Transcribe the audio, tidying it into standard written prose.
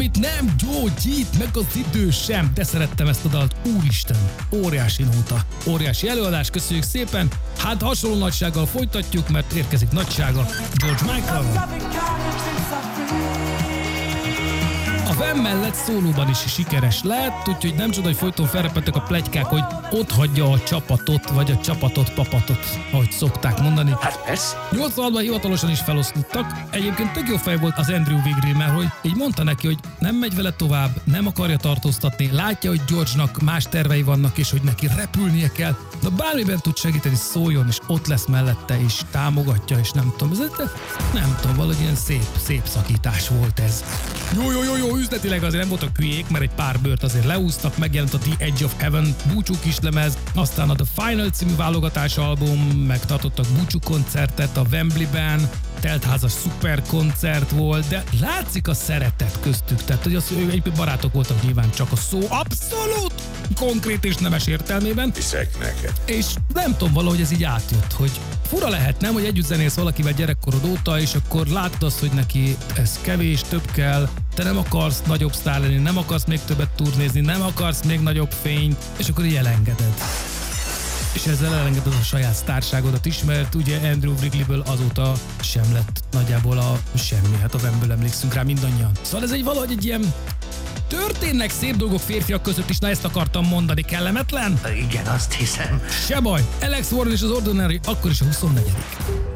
Itt nem gyógyít meg az idő sem, de szerettem ezt a dalt, úristen, óriási nóta, óriási előadás, köszönjük szépen. Hát hasonló nagysággal folytatjuk, mert érkezik nagysága George Michael. A Van mellett szólóban is sikeres lett, úgyhogy nem csoda, hogy folyton felrepettek a pletykák, hogy ott hagyja a csapatot, vagy a csapatot, papatot, ahogy szokták mondani. Hát persze. 86-ban hivatalosan is feloszlottak. Egyébként tök jó fej volt az Andrew Wiggry, mert hogy így mondta neki, hogy nem megy vele tovább, nem akarja tartóztatni, látja, hogy George-nak más tervei vannak, és hogy neki repülnie kell. De bármiben tud segíteni, szóljon, és ott lesz mellette, és támogatja, és nem tudom, nem tudom, valahogy ilyen szép szakítás volt ez. Jó, üzletileg azért nem voltak hülyék, mert egy pár bőrt azért leúztak, megjelent a The Edge of Heaven búcsú kislemez, aztán a The Final című válogatás album, megtartottak búcsú koncertet a Wembleyben, teltházas szuper koncert volt, de látszik a szeretet köztük, tehát hogy az egyébként barátok voltak nyilván, csak a szó abszolút konkrét és nemes értelmében. Hiszek neked. És nem tudom, valahogy ez így átjött, hogy fura lehet, nem, hogy együtt zenélsz valakivel gyerekkorod óta, és akkor látod azt, hogy neki ez kevés, több kell, te nem akarsz nagyobb sztár lenni, nem akarsz még többet turnézni, nem akarsz még nagyobb fényt, és akkor így elengeded. És ezzel elengeded a saját sztárságodat is, mert ugye Andrew Wrigley-ből azóta sem lett nagyjából a semmi, hát a Wemből emlékszünk rá mindannyian. Szóval ez valahogy egy ilyen történnek szép dolgok férfiak között is, na ezt akartam mondani, kellemetlen? Igen, azt hiszem. Se baj, Alex Warren és az Ordinary akkor is a 24.